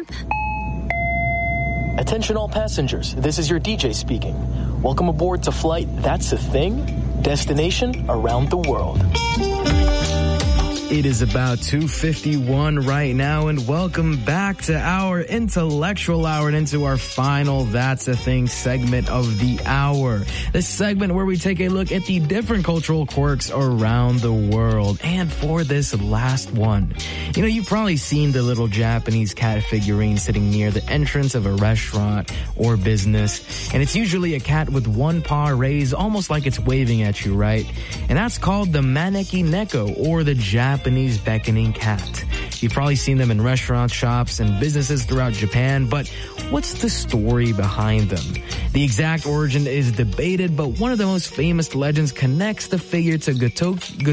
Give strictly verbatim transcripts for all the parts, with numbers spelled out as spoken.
Attention all passengers, this is your D J speaking. Welcome aboard to flight That's a Thing, destination around the world. It is about two fifty-one right now, and welcome back to our intellectual hour and into our final That's a Thing segment of the hour. This segment where we take a look at the different cultural quirks around the world. And for this last one, you know, you've probably seen the little Japanese cat figurine sitting near the entrance of a restaurant or business. And it's usually a cat with one paw raised, almost like it's waving at you, right? And that's called the Maneki Neko, or the Japanese Japanese beckoning cat. You've probably seen them in restaurants, shops, and businesses throughout Japan, but what's the story behind them? The exact origin is debated, but one of the most famous legends connects the figure to Goto,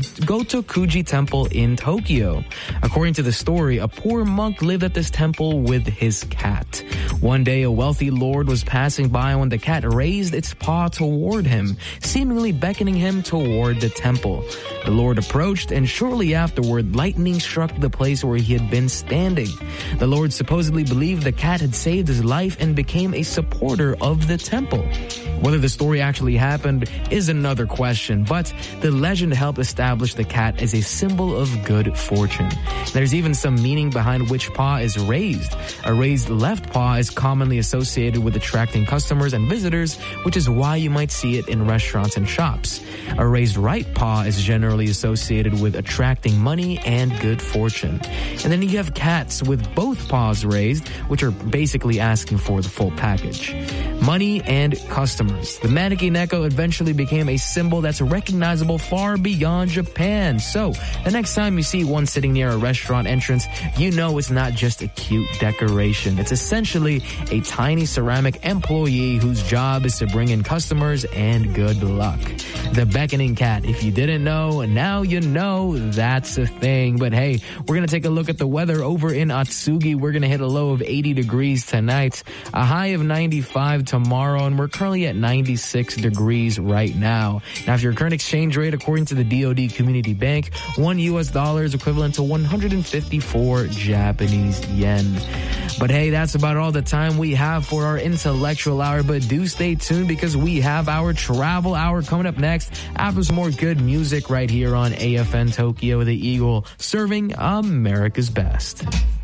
Gotokuji Temple in Tokyo. According to the story, a poor monk lived at this temple with his cat. One day, a wealthy lord was passing by when the cat raised its paw toward him, seemingly beckoning him toward the temple. The lord approached, and shortly afterward, lightning struck the place where he had been standing. The lord supposedly believed the cat had saved his life and became a supporter of the temple. Whether the story actually happened is another question, but the legend helped establish the cat as a symbol of good fortune. There's even some meaning behind which paw is raised. A raised left paw is commonly associated with attracting customers and visitors, which is why you might see it in restaurants and shops. A raised right paw is generally associated with attracting money and good fortune. And then you have cats with both paws raised, which are basically asking for the full package. Money and customers. The Maneki Neko eventually became a symbol that's recognizable far beyond Japan. So, the next time you see one sitting near a restaurant entrance, you know it's not just a cute decoration. It's essentially a tiny ceramic employee whose job is to bring in customers and good luck. The beckoning cat. If you didn't know, now you know. That's a thing. But hey, we're going to take a look at the weather over in Atsugi. We're going to hit a low of eighty degrees tonight, a high of ninety-five tomorrow, and we're currently at ninety-six degrees right now. Now, if your current exchange rate, according to the D O D Community Bank, one U S dollar is equivalent to one hundred fifty-four Japanese yen. But hey, that's about all the time we have for our intellectual hour. But do stay tuned, because we have our travel hour coming up next after some more good music right here on A F N Tokyo, the Eagle, serving America's best.